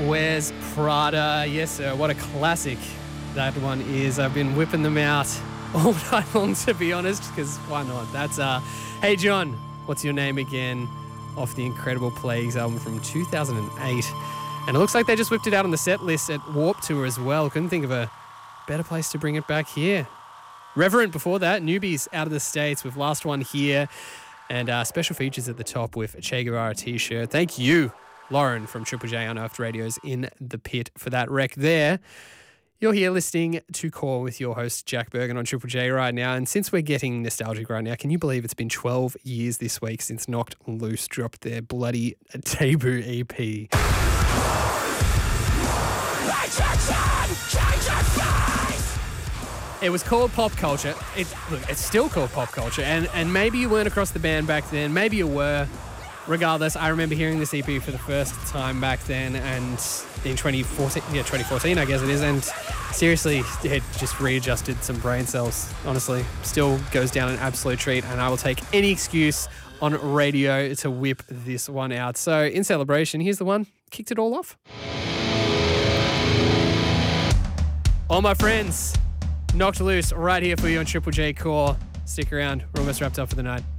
Wears Prada. Yes, sir. What a classic that one is. I've been whipping them out all night long, to be honest, because why not? That's Hey John, what's your name again? Off the Incredible Plagues album from 2008. And it looks like they just whipped it out on the set list at Warped Tour as well. Couldn't think of a better place to bring it back here. Reverent before that, Newbies Out of the States with Last One Here. And special features at the top with a Che Guevara t-shirt. Thank you, Lauren from Triple J Unearthed Radio's In the Pit for that rec there. You're here listening to Core with your host, Jack Bergen, on Triple J right now. And since we're getting nostalgic right now, can you believe it's been 12 years this week since Knocked Loose dropped their bloody debut EP? It was called Pop Culture. It's still called Pop Culture. And maybe you weren't across the band back then. Maybe you were. Regardless, I remember hearing this EP for the first time back then, and in 2014, I guess it is. And seriously, it just readjusted some brain cells. Honestly, still goes down an absolute treat, and I will take any excuse on radio to whip this one out. So, in celebration, here's the one kicked it all off. All my friends, Knocked Loose right here for you on Triple J Core. Stick around, we're almost wrapped up for the night.